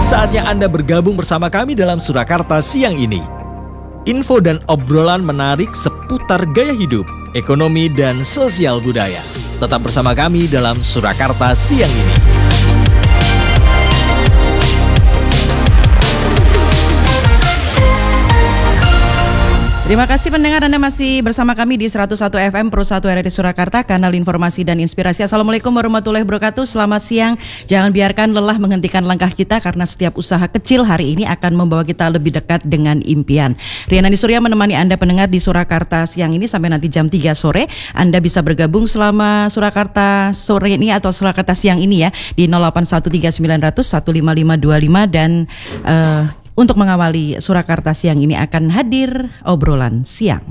Saatnya Anda bergabung bersama kami dalam Surakarta siang ini. Info dan obrolan menarik seputar gaya hidup, ekonomi, dan sosial budaya. Tetap bersama kami dalam Surakarta siang ini. Terima kasih pendengar, Anda masih bersama kami di 101 FM Pro 1 RRI Surakarta, kanal informasi dan inspirasi. Assalamualaikum warahmatullahi wabarakatuh. Selamat siang. Jangan biarkan lelah menghentikan langkah kita, karena setiap usaha kecil hari ini akan membawa kita lebih dekat dengan impian. Riana Surya menemani Anda pendengar di Surakarta siang ini sampai nanti jam 3 sore. Anda bisa bergabung selama Surakarta sore ini atau Surakarta siang ini ya di 081390015525 dan untuk mengawali Surakarta siang ini akan hadir obrolan siang.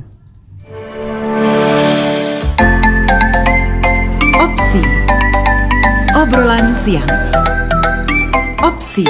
Opsi. Obrolan siang. Opsi.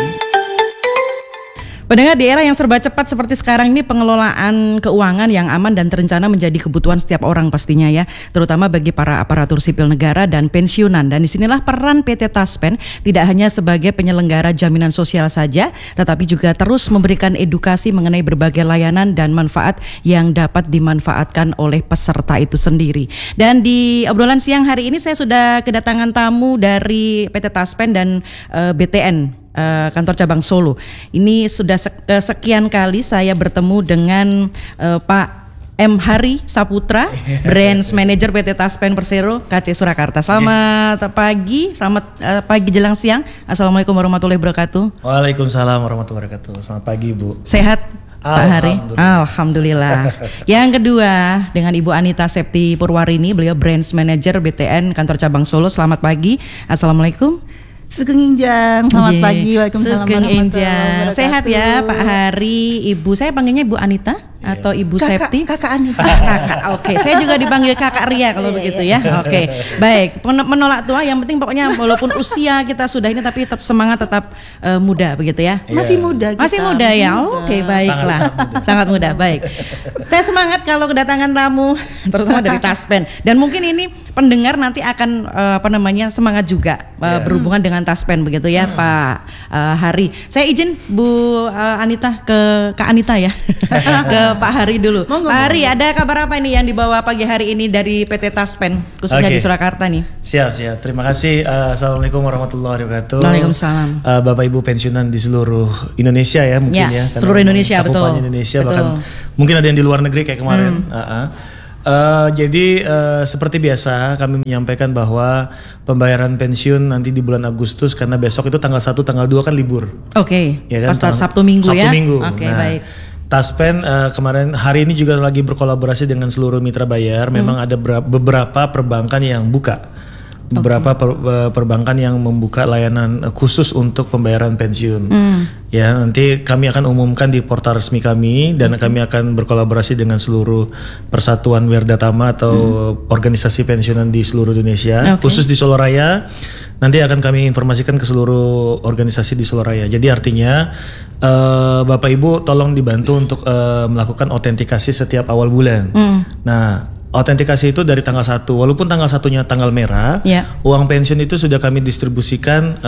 Pendengar, di era yang serba cepat seperti sekarang ini, pengelolaan keuangan yang aman dan terencana menjadi kebutuhan setiap orang pastinya ya, terutama bagi para aparatur sipil negara dan pensiunan. Dan disinilah peran PT Taspen tidak hanya sebagai penyelenggara jaminan sosial saja, tetapi juga terus memberikan edukasi mengenai berbagai layanan dan manfaat yang dapat dimanfaatkan oleh peserta itu sendiri. Dan di obrolan siang hari ini saya sudah kedatangan tamu dari PT Taspen dan BTN. Kantor cabang Solo. Ini sudah sekian kali saya bertemu dengan Pak M. Hari Saputra, Branch Manager PT Taspen Persero KC Surakarta. Selamat pagi, pagi jelang siang. Assalamualaikum warahmatullahi wabarakatuh. Waalaikumsalam warahmatullahi wabarakatuh. Selamat pagi, Bu. Sehat Pak Hari? Alhamdulillah. Yang kedua dengan Ibu Anita Septi Purwarini, beliau Branch Manager BTN Kantor cabang Solo. Selamat pagi. Assalamualaikum. Sugeng Injang, selamat pagi. Waalaikumsalam warahmatullahi wabarakatuh. Sehat ya Pak Hari. Ibu, saya panggilnya Ibu Anita atau Ibu Septi? Kakak Anita. Kakak, oke. Saya juga dipanggil Kakak Ria kalau begitu ya. Oke. Baik, menolak tua, yang penting pokoknya walaupun usia kita sudah ini tapi tetap semangat, tetap muda begitu ya. Masih muda kita. Masih muda ya. Oke, baiklah. Sangat muda. Baik. Saya semangat kalau kedatangan tamu terutama dari Taspen. Dan mungkin ini pendengar nanti akan semangat juga berhubungan dengan Taspen begitu ya Pak Hari. Saya izin Bu Anita ke Kak Anita ya. Ke Pak Hari dulu. Pak Hari, ada kabar apa ini yang dibawa pagi hari ini dari PT Taspen khususnya di Surakarta nih? Siap. Terima kasih. Assalamualaikum warahmatullahi wabarakatuh. Waalaikumsalam. Bapak Ibu pensiunan di seluruh Indonesia ya mungkin ya. Seluruh Indonesia, betul. Indonesia, bahkan mungkin ada yang di luar negeri kayak kemarin. Jadi seperti biasa kami menyampaikan bahwa pembayaran pensiun nanti di bulan Agustus, karena besok itu tanggal 1, tanggal 2 kan libur. Oke. Ya kan? Pas Sabtu Minggu ya. Oke, baik. Taspen kemarin hari ini juga lagi berkolaborasi dengan seluruh mitra bayar. Memang ada beberapa perbankan yang buka. Beberapa perbankan yang membuka layanan khusus untuk pembayaran pensiun. Ya, nanti kami akan umumkan di portal resmi kami dan kami akan berkolaborasi dengan seluruh persatuan Werdatama atau organisasi pensiunan di seluruh Indonesia, khusus di Solo Raya. Nanti akan kami informasikan ke seluruh organisasi di Solo Raya. Jadi artinya Bapak Ibu tolong dibantu untuk melakukan autentikasi setiap awal bulan. Nah, autentikasi itu dari tanggal 1, walaupun tanggal 1-nya tanggal merah, uang pensiun itu sudah kami distribusikan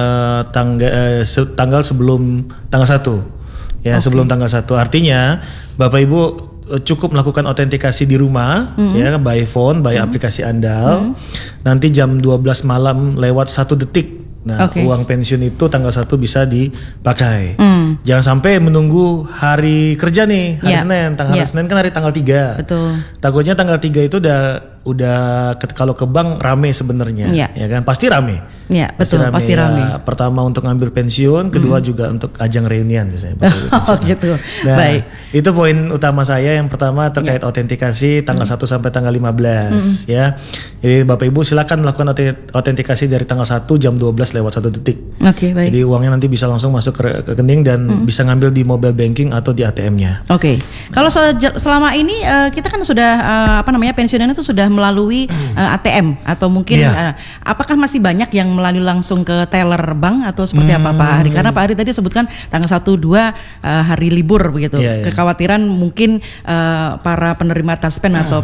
tanggal sebelum tanggal 1. Ya, sebelum tanggal 1. Artinya Bapak Ibu cukup melakukan autentikasi di rumah ya, by phone, by aplikasi andal. Nanti jam 12 malam lewat 1 detik. Nah, uang pensiun itu tanggal 1 bisa dipakai. Jangan sampai menunggu hari kerja nih, hari Senin. Hari Senin kan hari tanggal 3. Betul. Takutnya tanggal 3 itu udah kalau ke bank rame sebenarnya, ya kan? Pasti rame. Iya, betul, pasti rame. Ya, pertama untuk ngambil pensiun, kedua juga untuk ajang reunian biasanya. Gitu. Nah, baik. Itu poin utama saya. Yang pertama terkait autentikasi tanggal 1 sampai tanggal 15 ya. Jadi Bapak Ibu silakan melakukan autentikasi dari tanggal 1 jam 12 lewat 1 detik. Oke, baik. Jadi uangnya nanti bisa langsung masuk ke rekening dan bisa ngambil di mobile banking atau di ATM-nya. Oke. Kalau selama ini kita kan sudah pensiunan itu sudah melalui ATM atau mungkin apakah masih banyak yang melalui langsung ke teller bank atau seperti apa Pak Hari? Karena Pak Hari tadi sebutkan tanggal 1-2 hari libur begitu. Kekhawatiran mungkin para penerima taspen atau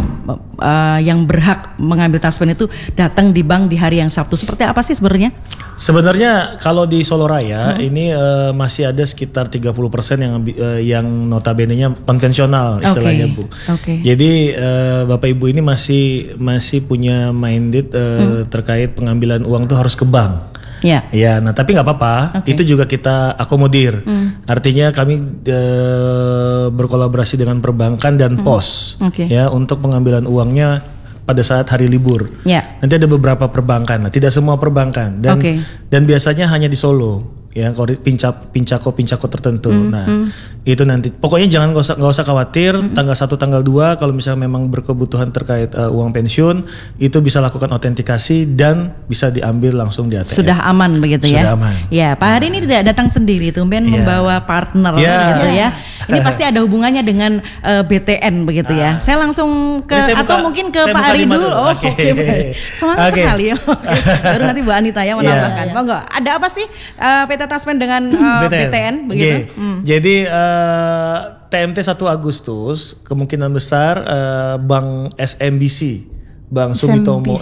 yang berhak mengambil taspen itu datang di bank di hari yang Sabtu. Seperti apa sih sebenarnya? Sebenarnya kalau di Solo Raya ini masih ada sekitar 30% yang notabene-nya konvensional istilahnya Bu. Jadi Bapak Ibu ini masih punya minded terkait pengambilan uang tuh harus ke bank. Ya, nah tapi nggak apa-apa, itu juga kita akomodir. Artinya kami berkolaborasi dengan perbankan dan pos, ya untuk pengambilan uangnya pada saat hari libur. Nanti ada beberapa perbankan, nah, tidak semua perbankan dan biasanya hanya di Solo. Ya, kalau pincako tertentu. Nah, itu nanti pokoknya nggak usah khawatir. Tanggal 1, tanggal 2 kalau misalnya memang berkebutuhan terkait uang pensiun, itu bisa lakukan autentikasi dan bisa diambil langsung di ATM. Sudah aman begitu ya? Sudah amen. Ya, Pak Hari ini tidak datang sendiri, tumben membawa partner gitu ya. Ini pasti ada hubungannya dengan BTN begitu ya. Saya langsung ke atau mungkin ke Pak Hari dulu. Oke. Semangat sekali. Baru nanti Bu Anita yang menambahkan. Monggo. Ada apa sih PT Taspen dengan BTN begitu? Jadi TMT 1 Agustus kemungkinan besar Bank SMBC, Bank Sumitomo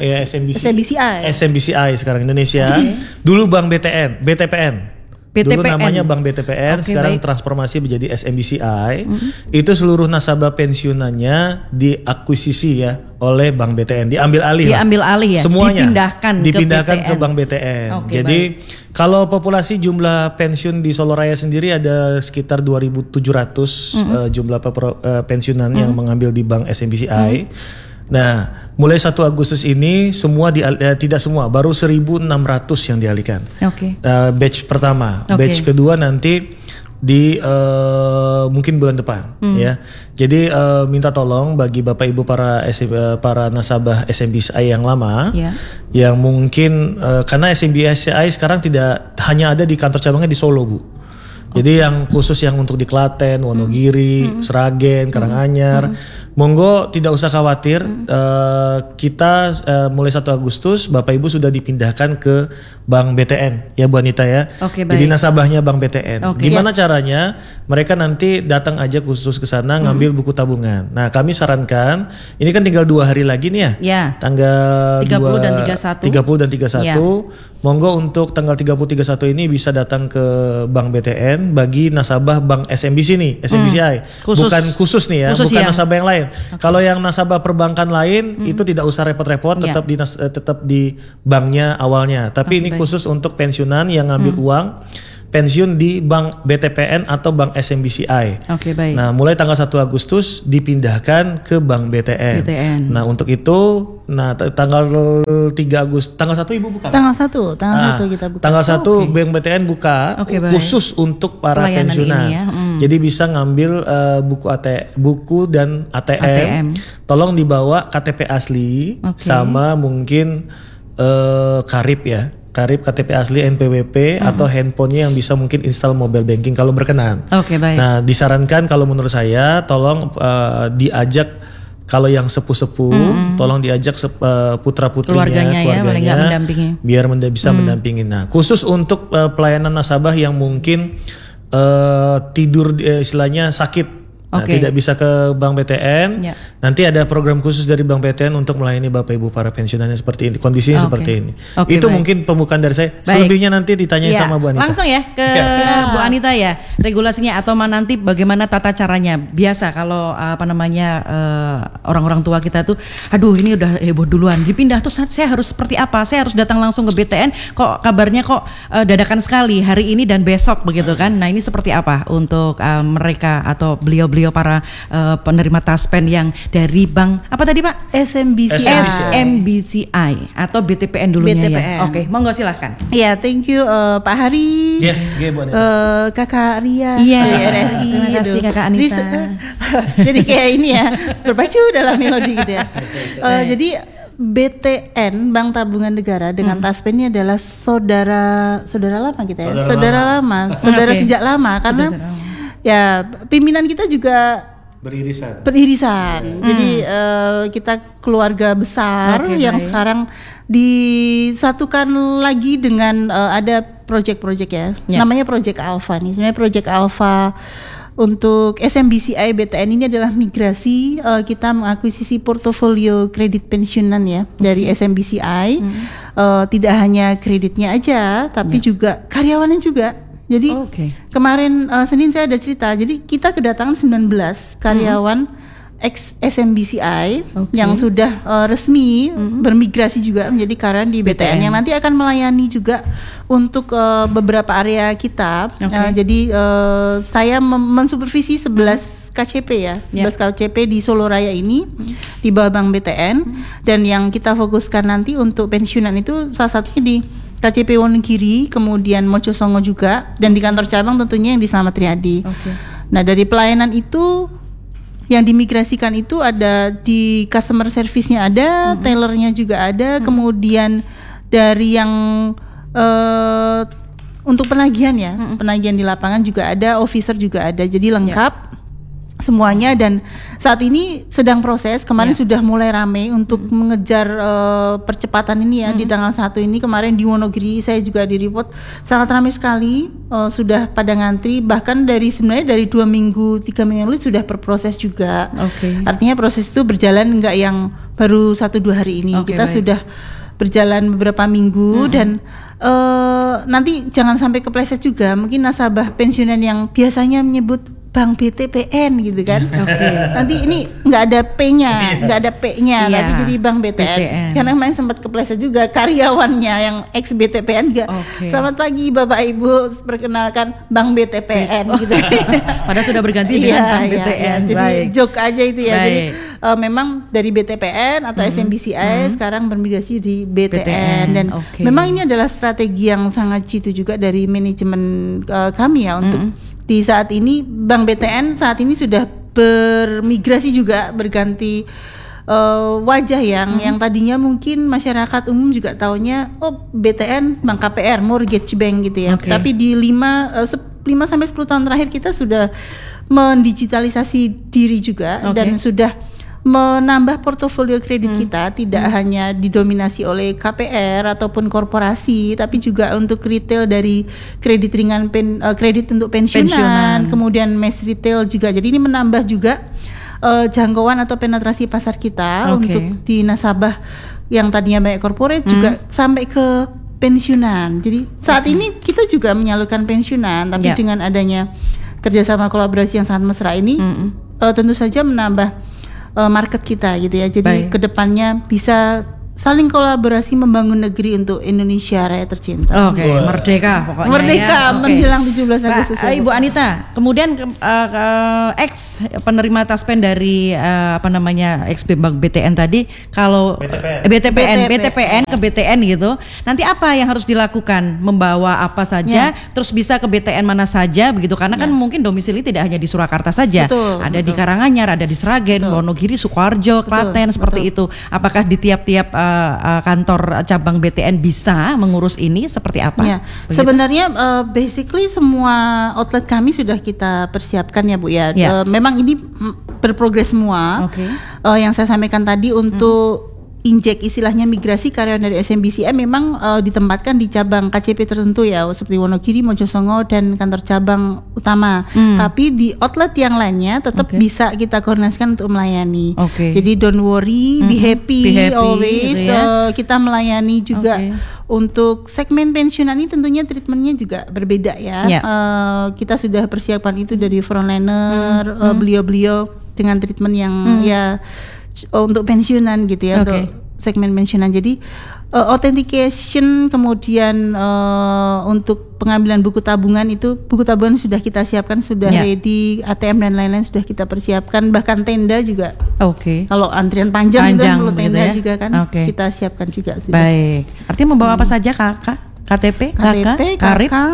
SMBCI sekarang Indonesia. Dulu Bank BTPN. Dulu namanya Bank BTPN, sekarang transformasi menjadi SMBCI. Itu seluruh nasabah pensiunannya diakuisisi ya oleh Bank BTN, diambil alih ya. Semuanya dipindahkan ke Bank BTN. Jadi kalau populasi jumlah pensiun di Solo Raya sendiri ada sekitar 2.700 jumlah pensiunan yang mengambil di Bank SMBCI. Nah, mulai 1 Agustus ini semua tidak semua, baru 1.600 yang dialihkan. Batch pertama, batch kedua nanti di mungkin bulan depan ya. Jadi minta tolong bagi Bapak Ibu para nasabah SMBCI yang lama yang mungkin karena SMBCI sekarang tidak hanya ada di kantor cabangnya di Solo Bu. Jadi yang khusus yang untuk di Klaten, Wonogiri, Sragen, Karanganyar, monggo tidak usah khawatir. Kita mulai 1 Agustus Bapak Ibu sudah dipindahkan ke Bank BTN ya Bu Anita ya. Jadi nasabahnya Bank BTN. Gimana caranya? Mereka nanti datang aja khusus ke sana ngambil buku tabungan. Nah, kami sarankan ini kan tinggal 2 hari lagi nih ya. Tanggal 30 dan 31. Monggo untuk tanggal 30-31 ini bisa datang ke Bank BTN bagi nasabah Bank SMBC nih, SMBCI. Bukan khusus nih ya, bukan nasabah yang lain. Kalau yang nasabah perbankan lain itu tidak usah repot-repot, tetap di banknya awalnya. Tapi ini khusus untuk pensiunan yang ngambil uang pensiun di Bank BTPN atau Bank SMBCI. Nah, mulai tanggal 1 Agustus dipindahkan ke Bank BTN. Nah, untuk itu tanggal 3 Agustus, tanggal 1 Ibu buka? Tanggal 1 kita buka. Tanggal 1 Bank BTN buka khusus untuk para pensiunan. Jadi bisa ngambil buku dan ATM. Tolong dibawa KTP asli sama mungkin karib ya. Karib, KTP asli, NPWP atau handphonenya yang bisa mungkin install mobile banking kalau berkenan. Nah, disarankan kalau menurut saya tolong diajak kalau yang sepuh-sepuh tolong diajak putra-putrinya, keluarganya biar bisa mendampingi. Nah, khusus untuk pelayanan nasabah yang mungkin tidur istilahnya sakit. Nah, tidak bisa ke Bank BTN. Nanti ada program khusus dari Bank BTN untuk melayani Bapak Ibu para pensiunan seperti ini, kondisinya seperti ini. Itu mungkin pembukaan dari saya. Selebihnya nanti ditanya sama Bu Anita. Langsung ya ke Bu Anita ya, regulasinya atau nanti bagaimana tata caranya. Biasa kalau orang-orang tua kita tuh, aduh ini udah heboh duluan, dipindah tuh saya harus seperti apa? Saya harus datang langsung ke BTN. Kok kabarnya dadakan sekali hari ini dan besok begitu kan? Nah, ini seperti apa untuk mereka atau beliau para penerima taspen yang dari bank apa tadi Pak? SMBCI atau BTPN dulunya ya. Monggo silahkan. Ya, thank you Pak Hari. Kakak Ria dari RRI. Terima kasih Kakak Anita. Jadi kayak ini ya, berpacu dalam melodi gitu ya. Jadi BTN Bank Tabungan Negara dengan Taspen ini adalah saudara lama kita ya. Saudara sejak lama karena ya pimpinan kita juga beririsan. Jadi kita keluarga besar yang sekarang disatukan lagi dengan ada project-project ya. Namanya Project Alpha nih. Sebenarnya Project Alpha untuk SMBCI BTN ini adalah migrasi, kita mengakuisisi portofolio kredit pensiunan ya dari SMBCI. Tidak hanya kreditnya aja, tapi juga karyawannya juga. Jadi kemarin Senin saya ada cerita. Jadi kita kedatangan 19 karyawan ex SMBCI yang sudah resmi bermigrasi juga menjadi karyawan di BTN yang nanti akan melayani juga untuk beberapa area kita. Jadi saya mensupervisi 11 KCP ya, 11 KCP di Solo Raya ini di bawah Bank BTN, dan yang kita fokuskan nanti untuk pensiunan itu salah satunya di KCP Wonogiri, kemudian Mojosongo juga, dan di kantor cabang tentunya yang di Slamet Riyadi. Nah, dari pelayanan itu yang dimigrasikan itu ada di customer service-nya ada, tellernya juga ada, kemudian dari yang untuk penagihan ya, penagihan di lapangan juga ada, officer juga ada, jadi lengkap semuanya. Dan saat ini sedang proses, kemarin sudah mulai ramai untuk mengejar percepatan ini ya. Di tanggal 1 ini kemarin di Wonogiri saya juga di report sangat ramai sekali, sudah pada ngantri, bahkan sebenarnya dari 2 minggu 3 minggu lalu sudah berproses juga. Artinya proses itu berjalan, enggak yang baru 1-2 hari ini. Kita sudah berjalan beberapa minggu dan nanti jangan sampai kepleset juga. Mungkin nasabah pensiunan yang biasanya menyebut Bank BTPN gitu kan. Nanti ini nggak ada P-nya, nggak ada P-nya, nanti jadi Bank BTN. Karena kemarin sempat kepleset juga karyawannya yang ex BTPN juga. Selamat pagi Bapak Ibu, perkenalkan Bank BTPN gitu. Padahal sudah berganti dengan Bank BTN. Jadi joke aja itu ya. Jadi memang dari BTPN atau SMBCI sekarang bermigrasi di BTN. Dan memang ini adalah strategi yang sangat jitu juga dari manajemen kami ya untuk di saat ini Bank BTN saat ini sudah bermigrasi juga, berganti wajah yang tadinya mungkin masyarakat umum juga taunya BTN Bank KPR, mortgage bank gitu ya. Tapi di 5 sampai 10 tahun terakhir kita sudah mendigitalisasi diri juga dan sudah menambah portofolio kredit kita, tidak hanya didominasi oleh KPR ataupun korporasi, tapi juga untuk retail dari kredit ringan, kredit untuk pensiunan, kemudian mass retail juga. Jadi ini menambah juga jangkauan atau penetrasi pasar kita untuk di nasabah yang tadinya banyak corporate juga sampai ke pensiunan. Jadi saat ini kita juga menyalurkan pensiunan, tapi dengan adanya kerjasama kolaborasi yang sangat mesra ini tentu saja menambah market kita gitu ya. Jadi kedepannya bisa saling kolaborasi membangun negeri untuk Indonesia Raya tercinta. Merdeka pokoknya. Merdeka menjelang 17 Agustus. Ibu Anita, kemudian ex penerima taspen dari ex Bank BTN tadi, kalau BTPN ke BTN gitu, nanti apa yang harus dilakukan? Membawa apa saja, terus bisa ke BTN mana saja begitu? Karena kan mungkin domisili tidak hanya di Surakarta saja, ada di Karanganyar, ada di Sragen, Wonogiri, Sukoharjo, Klaten, seperti itu. Apakah di tiap-tiap kantor cabang BTN bisa mengurus ini seperti apa? Sebenarnya basically semua outlet kami sudah kita persiapkan ya Bu ya. Memang ini berprogres semua. Yang saya sampaikan tadi untuk injek istilahnya migrasi karyawan dari SMBCI memang ditempatkan di cabang KCP tertentu ya, seperti Wonogiri, Mojosongo dan kantor cabang utama. Tapi di outlet yang lainnya tetap bisa kita koordinasikan untuk melayani. Jadi don't worry, be happy always. Gitu ya. Kita melayani juga untuk segmen pensiunan ini tentunya treatmentnya juga berbeda ya. Kita sudah persiapkan itu dari frontliner, beliau-beliau dengan treatment yang untuk pensiunan gitu ya, untuk segmen pensiunan. Jadi authentication, kemudian untuk pengambilan buku tabungan sudah kita siapkan, sudah ready, ATM dan lain-lain sudah kita persiapkan, bahkan tenda juga. Kalau antrian panjang perlu tenda ya? Juga kan kita siapkan juga sudah. Baik. Artinya membawa apa saja KTP, KK, KRIP,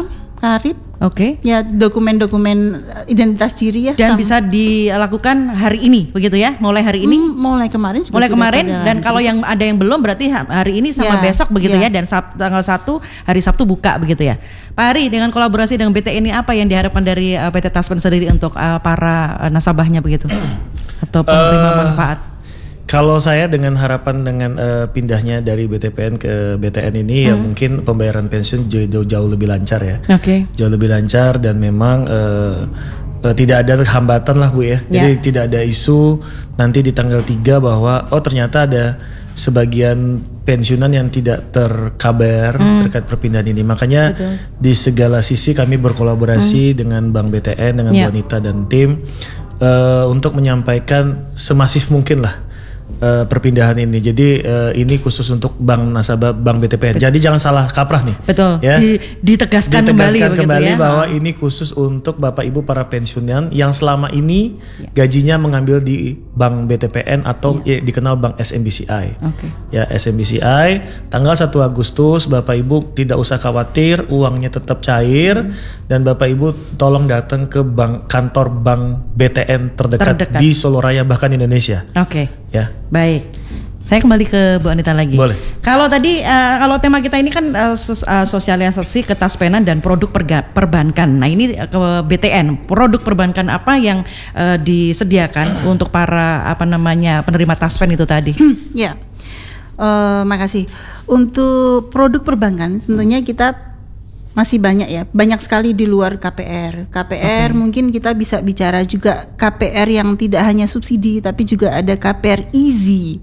Karib. Oke. Ya, dokumen-dokumen identitas diri ya. Dan bisa dilakukan hari ini begitu ya? Mulai hari ini? Mulai kemarin juga Mulai sudah kemarin, pada dan kalau yang ada yang belum berarti hari ini sama besok begitu ya, dan tanggal 1 hari Sabtu buka begitu ya. Pak Hari, dengan kolaborasi dengan BTN ini apa yang diharapkan dari PT Taspen sendiri untuk para nasabahnya begitu? Atau penerima manfaat? Kalau saya dengan harapan dengan pindahnya dari BTPN ke BTN ini ya mungkin pembayaran pensiun jauh lebih lancar ya. Oke. Jauh lebih lancar, dan memang tidak ada hambatan lah Bu ya. Jadi tidak ada isu nanti di tanggal 3 bahwa ternyata ada sebagian pensiunan yang tidak terkabar terkait perpindahan ini. Makanya di segala sisi kami berkolaborasi dengan Bank BTN, dengan Bu Anita dan tim untuk menyampaikan semasif mungkin lah perpindahan ini. Jadi ini khusus untuk bank nasabah Bank BTPN. Jadi jangan salah kaprah nih. Betul. Ya. Ditegaskan kembali ya? Bahwa ini khusus untuk Bapak Ibu para pensiunan yang selama ini gajinya mengambil di Bank BTPN atau dikenal Bank SMBCI. Ya, SMBCI tanggal 1 Agustus Bapak Ibu tidak usah khawatir, uangnya tetap cair, dan Bapak Ibu tolong datang ke kantor Bank BTN terdekat di Solo Raya bahkan Indonesia. Ya. Baik, saya kembali ke Bu Anita lagi. Boleh. Kalau tadi kalau tema kita ini kan sosialisasi ketaspenan dan produk perbankan. Nah ini ke BTN, produk perbankan apa yang disediakan untuk para penerima taspen itu tadi? Makasih. Untuk produk perbankan tentunya kita masih banyak ya, banyak sekali di luar KPR. Mungkin kita bisa bicara juga KPR yang tidak hanya subsidi, tapi juga ada KPR Easy.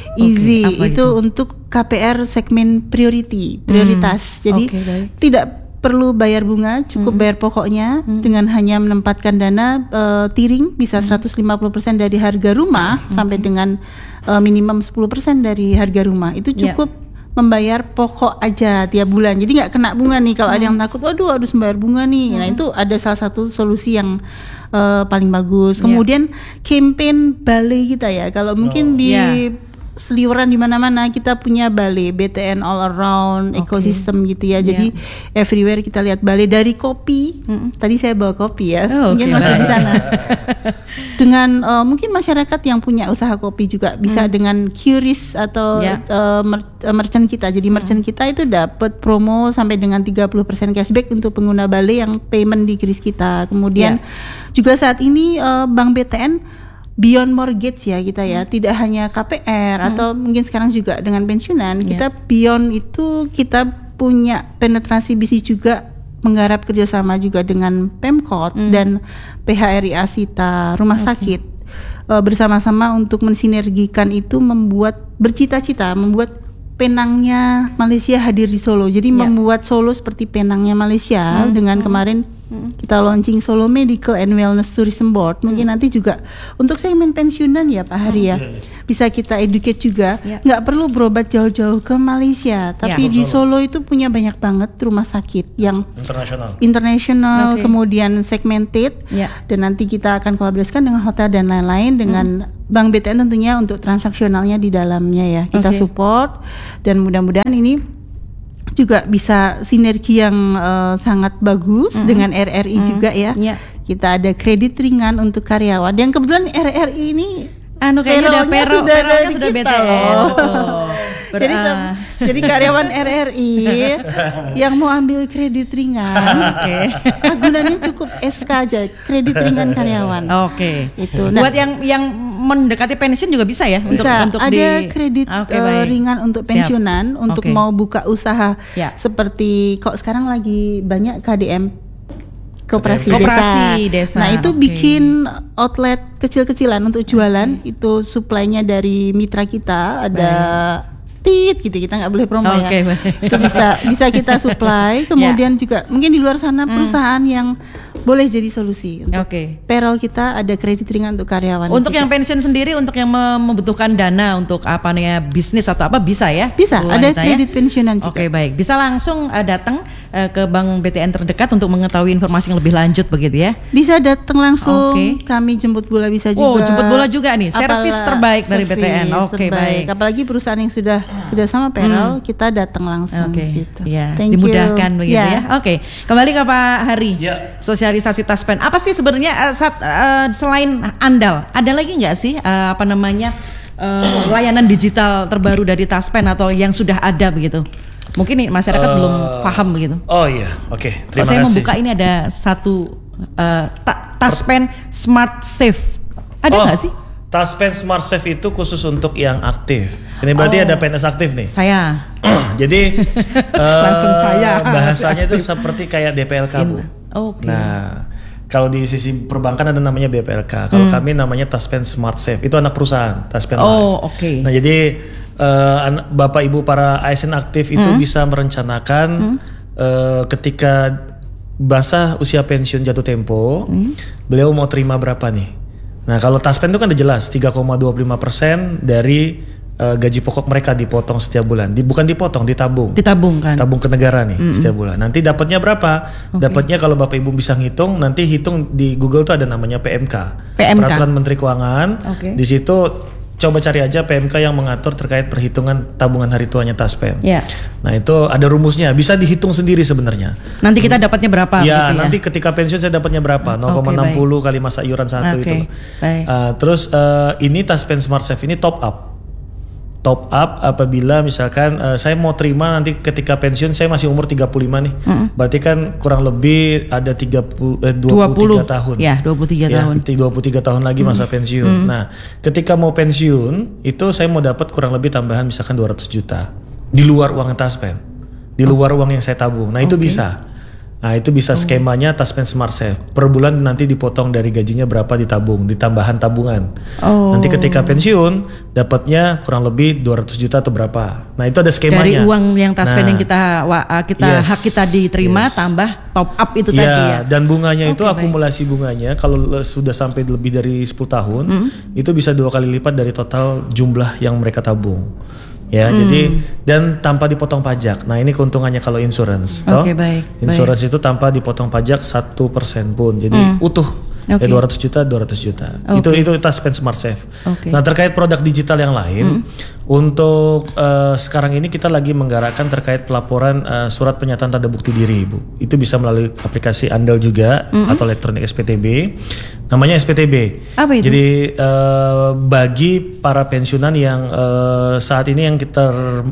Itu untuk KPR segmen prioritas. Jadi tidak perlu bayar bunga, cukup bayar pokoknya dengan hanya menempatkan dana tiring bisa 150% dari harga rumah sampai dengan minimum 10% dari harga rumah. Itu cukup membayar pokok aja tiap bulan, jadi nggak kena bunga nih. Kalau ada yang takut, waduh harus membayar bunga nih, nah itu ada salah satu solusi yang paling bagus. Kemudian campaign balai kita ya, kalau mungkin di seliweran di mana-mana kita punya balai BTN all around ekosistem gitu ya. Jadi everywhere kita lihat balai, dari kopi. Tadi saya bawa kopi ya. Mungkin masih di sana. Dengan mungkin masyarakat yang punya usaha kopi juga bisa dengan QRIS atau merchant kita. Jadi merchant kita itu dapat promo sampai dengan 30% cashback untuk pengguna balai yang payment di QRIS kita. Kemudian juga saat ini Bank BTN beyond mortgage ya kita ya, tidak hanya KPR atau mungkin sekarang juga dengan pensiunan, kita beyond itu kita punya penetrasi bisnis juga, menggarap kerjasama juga dengan Pemkot dan PHRI Asita rumah sakit bersama-sama untuk mensinergikan itu, bercita-cita membuat Penangnya Malaysia hadir di Solo. Jadi membuat Solo seperti Penangnya Malaysia dengan kemarin kita launching Solo Medical and Wellness Tourism Board. Mungkin nanti juga untuk segmen pensiunan ya Pak Hari ya. Bisa kita educate juga. Nggak perlu berobat jauh-jauh ke Malaysia, tapi di Solo itu punya banyak banget rumah sakit yang internasional, kemudian segmented. Dan nanti kita akan kolaborasikan dengan hotel dan lain-lain dengan Bank BTN tentunya untuk transaksionalnya di dalamnya ya. Kita support, dan mudah-mudahan ini juga bisa sinergi yang sangat bagus dengan RRI juga ya. Kita ada kredit ringan untuk karyawan yang kebetulan RRI ini kayaknya sudah BTN. Jadi karyawan RRI yang mau ambil kredit ringan, agunannya cukup SK aja, kredit ringan karyawan. Itu. Buat yang mendekati pensiun juga bisa ya? Bisa. Untuk ada kredit ringan untuk pensiunan, untuk mau buka usaha seperti kok sekarang lagi banyak KDM. Koperasi desa. Nah itu bikin outlet kecil-kecilan untuk jualan. Itu supply-nya dari mitra kita, ada gitu, kita nggak boleh promo ya. Itu bisa kita supply. Kemudian juga mungkin di luar sana perusahaan yang boleh jadi solusi. Untuk payroll kita ada kredit ringan untuk karyawan. Untuk yang pensiun sendiri, untuk yang membutuhkan dana untuk bisnis atau apa bisa ya? Bisa, ada kredit pensiunan juga. Baik. Bisa langsung datang ke bank BTN terdekat untuk mengetahui informasi yang lebih lanjut begitu ya. Bisa datang langsung, kami jemput bola bisa juga. Jemput bola juga nih, servis terbaik dari BTN. Oke, baik. Apalagi perusahaan yang sudah sama Peral, kita datang langsung. Gitu. Ya, dimudahkan begitu ya. Oke, kembali ke Pak Hari. Sosialisasi Taspen. Apa sih sebenarnya selain andal, ada lagi nggak sih layanan digital terbaru dari Taspen atau yang sudah ada begitu? Mungkin nih masyarakat belum paham begitu. Oh iya, oke. Terima kasih. Saya membuka ini ada satu Taspen Smart Safe. Ada nggak sih? Taspen Smart Safe itu khusus untuk yang aktif. Ini berarti ada PNS aktif nih. Saya. Jadi langsung saya. Bahasanya itu seperti kayak DPLK Bu. Nah, kalau di sisi perbankan ada namanya BPLK. Kalau kami namanya Taspen Smart Safe. Itu anak perusahaan Taspen Life. Nah, jadi Bapak Ibu para ASN aktif itu bisa merencanakan ketika masa usia pensiun jatuh tempo, beliau mau terima berapa nih. Nah, kalau Taspen itu kan udah jelas 3,25% dari gaji pokok mereka dipotong setiap bulan. Bukan dipotong, ditabung. Ditabungkan. Tabung ke negara nih setiap bulan. Nanti dapatnya berapa? Dapatnya kalau Bapak Ibu bisa ngitung, nanti hitung di Google tuh ada namanya PMK. Peraturan Menteri Keuangan. Di situ coba cari aja PMK yang mengatur terkait perhitungan tabungan hari tuanya Taspen. Nah, itu ada rumusnya, bisa dihitung sendiri sebenarnya. Nanti kita dapatnya berapa? Ya, gitu nanti ketika pensiun saya dapatnya berapa? 0,60 kali masa iuran 1 itu. Terus ini Taspen Smart Safe ini top up apabila misalkan saya mau terima nanti ketika pensiun, saya masih umur 35 nih. Berarti kan kurang lebih ada 23 tahun. Ya, 23 tahun. 23 tahun lagi masa pensiun. Nah, ketika mau pensiun itu saya mau dapat kurang lebih tambahan misalkan 200 juta di luar uang Taspen. Di luar uang yang saya tabung. Nah, itu bisa. Nah, itu bisa skemanya Taspen Smart Safe. Per bulan nanti dipotong dari gajinya berapa ditabung, ditambahan tabungan. Nanti ketika pensiun dapatnya kurang lebih 200 juta atau berapa. Nah, itu ada skemanya. Dari uang yang Taspen yang kita hak kita diterima tambah top up itu tadi ya. Dan bunganya itu akumulasi bunganya kalau sudah sampai lebih dari 10 tahun itu bisa 2 kali lipat dari total jumlah yang mereka tabung. Ya, jadi dan tanpa dipotong pajak. Nah, ini keuntungannya kalau insurance. Insurance itu tanpa dipotong pajak 1% pun. Jadi utuh. 200 juta. Itu Taspen Smart Safe. Nah, terkait produk digital yang lain, untuk sekarang ini kita lagi menggerakkan terkait pelaporan surat pernyataan tanda bukti diri, Ibu. Itu bisa melalui aplikasi Andal juga atau elektronik SPTB. Namanya SPTB. Apa itu? Jadi bagi para pensiunan yang saat ini yang kita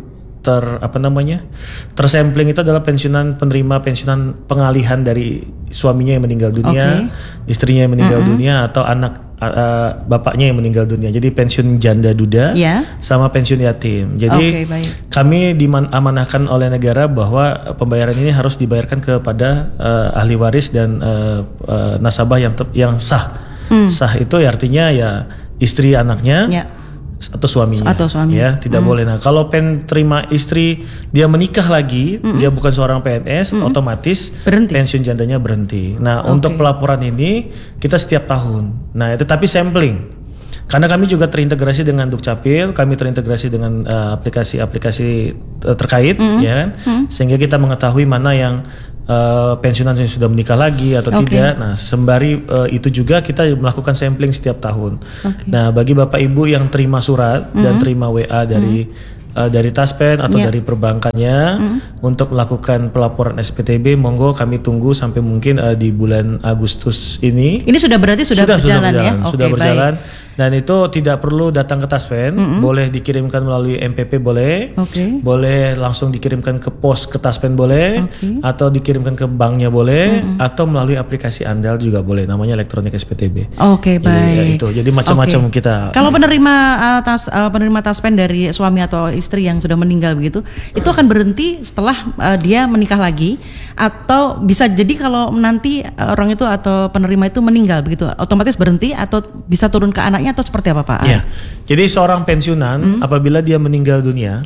tersampling itu adalah penerima pensiunan pengalihan dari suaminya yang meninggal dunia, istrinya yang meninggal dunia, atau anak bapaknya yang meninggal dunia. Jadi pensiun janda duda sama pensiun yatim. Jadi kami diamanahkan oleh negara bahwa pembayaran ini harus dibayarkan kepada ahli waris dan nasabah yang sah. Sah itu artinya ya istri anaknya. Atau suaminya. Ya, tidak boleh. Nah, kalau terima istri dia menikah lagi, dia bukan seorang PNS, otomatis pensiun jandanya berhenti. Nah, untuk pelaporan ini kita setiap tahun. Nah, tetapi sampling. Karena kami juga terintegrasi dengan Dukcapil, kami terintegrasi dengan aplikasi-aplikasi terkait, ya kan? Sehingga kita mengetahui mana yang pensiunan yang sudah menikah lagi atau tidak. Nah, sembari itu juga kita melakukan sampling setiap tahun. Nah, bagi Bapak Ibu yang terima surat dan terima WA dari Taspen atau dari perbankannya untuk melakukan pelaporan SPTB, monggo kami tunggu sampai mungkin di bulan Agustus ini. Ini sudah berarti sudah berjalan ya? Sudah berjalan. Dan itu tidak perlu datang ke Taspen, boleh dikirimkan melalui MPP boleh, boleh langsung dikirimkan ke pos ke Taspen boleh, atau dikirimkan ke banknya boleh, atau melalui aplikasi Andal juga boleh, namanya elektronik SPTB. Baik. Ya, itu, jadi macam-macam kita. Kalau penerima Taspen dari suami atau istri yang sudah meninggal begitu, itu akan berhenti setelah dia menikah lagi, atau bisa jadi kalau nanti orang itu atau penerima itu meninggal begitu, otomatis berhenti atau bisa turun ke anaknya atau seperti apa Pak? Ya, jadi seorang pensiunan apabila dia meninggal dunia,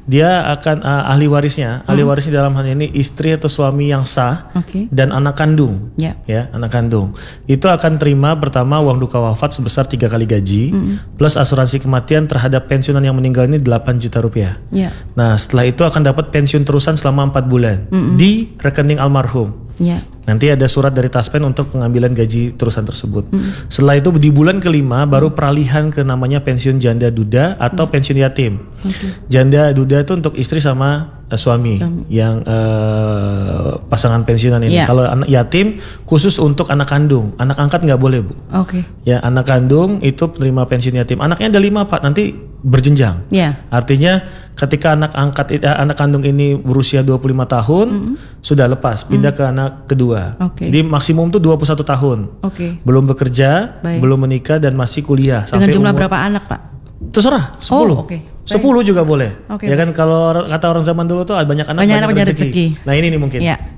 dia akan ahli warisnya dalam hal ini istri atau suami yang sah dan anak kandung, ya anak kandung itu akan terima pertama uang duka wafat sebesar 3 kali gaji plus asuransi kematian terhadap pensiunan yang meninggal ini 8 juta rupiah. Nah setelah itu akan dapat pensiun terusan selama 4 bulan di rekening almarhum. Nanti ada surat dari Taspen untuk pengambilan gaji terusan tersebut. Setelah itu di bulan kelima baru peralihan ke namanya pensiun janda duda atau pensiun yatim. Janda duda itu untuk istri sama suami yang pasangan pensiunan ini. Kalau anak yatim khusus untuk anak kandung, anak angkat nggak boleh Bu. Ya anak kandung itu penerima pensiun yatim. Anaknya ada 5 Pak, nanti berjenjang. Artinya ketika anak kandung ini berusia 25 tahun sudah lepas pindah ke anak kedua. Jadi maksimum tuh 21 tahun. Belum bekerja, belum menikah dan masih kuliah. Dengan jumlah berapa anak Pak? Terserah 10. 10 juga boleh. Ya kan kalau kata orang zaman dulu tuh banyak anak banyak rezeki. Nah ini nih mungkin.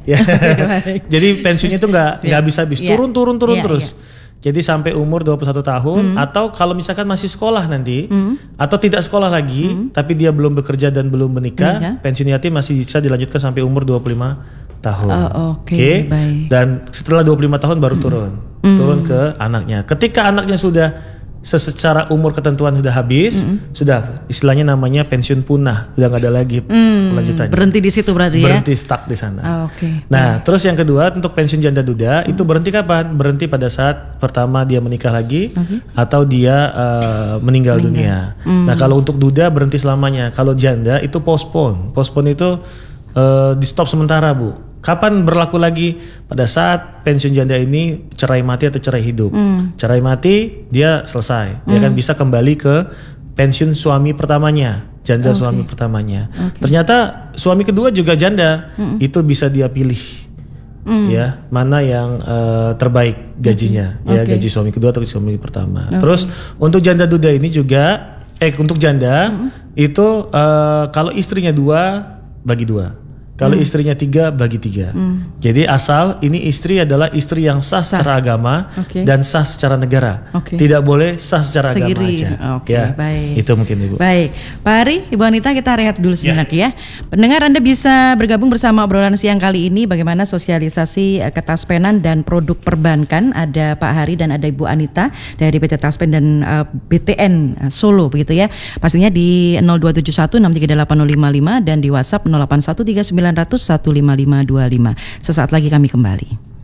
Jadi pensiunnya itu nggak habis-habis, turun terus. Jadi sampai umur 21 tahun atau kalau misalkan masih sekolah nanti atau tidak sekolah lagi tapi dia belum bekerja dan belum menikah, pensiun yatim masih bisa dilanjutkan sampai umur 25 tahun. Dan setelah 25 tahun baru turun ke anaknya. Ketika anaknya sudah secara umur ketentuan sudah habis, sudah istilahnya namanya pensiun punah, udah nggak ada lagi lanjutannya. Berhenti di situ berarti berhenti stuck di sana. Nah, terus yang kedua untuk pensiun janda duda itu berhenti kapan? Berhenti pada saat pertama dia menikah lagi atau dia meninggal dunia. Nah, kalau untuk duda berhenti selamanya. Kalau janda itu postpone. Postpone itu di stop sementara Bu. Kapan berlaku lagi? Pada saat pensiun janda ini cerai mati atau cerai hidup. Cerai mati dia selesai. Dia kan bisa kembali ke pensiun suami pertamanya, janda suami pertamanya. Ternyata suami kedua juga janda, itu bisa dia pilih. Ya, mana yang terbaik gajinya, ya gaji suami kedua atau suami pertama. Terus untuk janda duda ini juga untuk janda itu kalau istrinya 2 bagi 2. Kalau istrinya 3 bagi 3. Jadi asal ini istri adalah istri yang sah secara agama dan sah secara negara. Tidak boleh sah secara agama aja. Baik. Itu mungkin Ibu. Baik, Pak Ari, Ibu Anita, kita rehat dulu sejenak ya. Pendengar, Anda bisa bergabung bersama obrolan siang kali ini bagaimana sosialisasi ketaspenan dan produk perbankan. Ada Pak Hari dan ada Ibu Anita dari PT Taspen dan BTN Solo begitu ya. Pastinya di 0271 638 055 dan di WhatsApp 0813 900 15525. Sesaat lagi kami kembali.